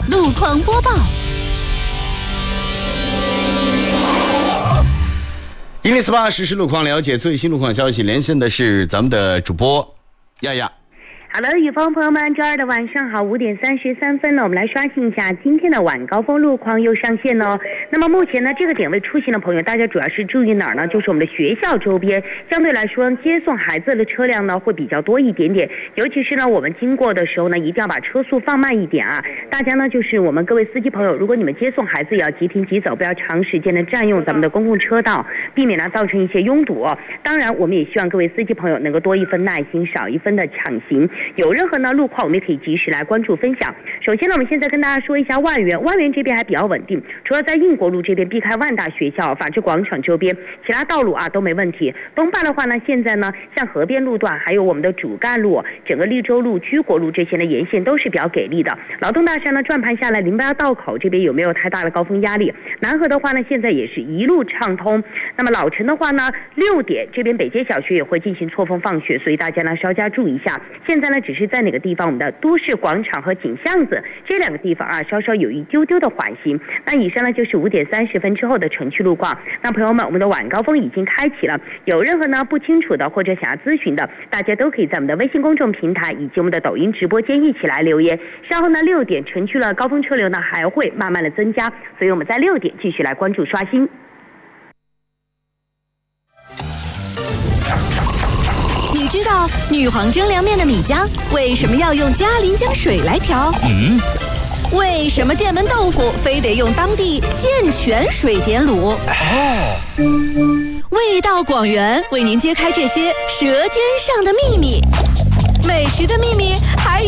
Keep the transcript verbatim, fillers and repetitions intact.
路况播报。 一零四八实时路况，了解最新路况消息，连线的是咱们的主播亚亚。 好的，雨峰朋友们，周二的晚上好，五点三十三分了，我们来刷新一下今天的晚高峰路况又上线了。那么目前呢，这个点位出行的朋友，大家主要是注意哪儿呢？就是我们的学校周边，相对来说接送孩子的车辆呢会比较多一点点，尤其是呢我们经过的时候呢，一定要把车速放慢一点啊。大家呢就是我们各位司机朋友，如果你们接送孩子，也要即停即走，不要长时间的占用咱们的公共车道，避免呢造成一些拥堵。当然，我们也希望各位司机朋友能够多一分耐心，少一分的抢行。有任何呢路况，我们也可以及时来关注分享。首先呢，我们现在跟大家说一下万源，万源这边还比较稳定，除了在应国路这边避开万大学校、法治广场周边，其他道路啊都没问题。东坝的话呢，现在呢像河边路段，还有我们的主干路、整个利州路、居国路这些的沿线都是比较给力的。劳动大山呢转盘下来，零八道口这边有没有太大的高峰压力？南河的话呢，现在也是一路畅通。那么老城的话呢，六点这边北街小学也会进行错峰放学，所以大家呢稍加注意一下。现在呢只是在哪个地方，我们的都市广场和井巷子这两个地方啊，稍稍有一丢丢的缓行。那以上呢就是五点三十分之后的城区路况。那朋友们，我们的晚高峰已经开启了，有任何呢不清楚的或者想要咨询的，大家都可以在我们的微信公众平台以及我们的抖音直播间一起来留言。稍后呢六点城区的高峰车流呢还会慢慢的增加，所以我们在六点继续来关注刷新。 你知道女皇蒸凉面的米浆为什么要用嘉陵江水来调？ 嗯， 为什么剑门豆腐非得用当地健泉水点卤？ 哦， 味道广源为您揭开这些舌尖上的秘密，美食的秘密还有